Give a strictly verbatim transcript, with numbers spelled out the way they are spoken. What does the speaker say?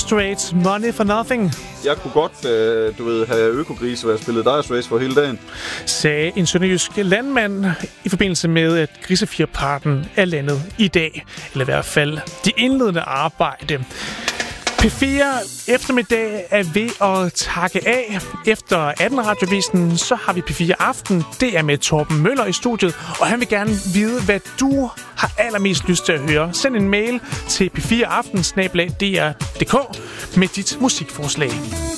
Straits, Money for Nothing. Jeg kunne godt, øh, du ved, have økogrise, hvad jeg spillede Dire Straits for hele dagen. Sagde en sønderjysk landmand i forbindelse med, at grisefjerparten er landet i dag. Eller i hvert fald de indledende arbejde. P fire eftermiddag er ved at takke af. Efter atten-radiovisen, så har vi P fire Aften. Det er med Torben Møller i studiet, og han vil gerne vide, hvad du har allermest lyst til at høre. Send en mail til p fire aften snabel-a d r punktum d k med dit musikforslag.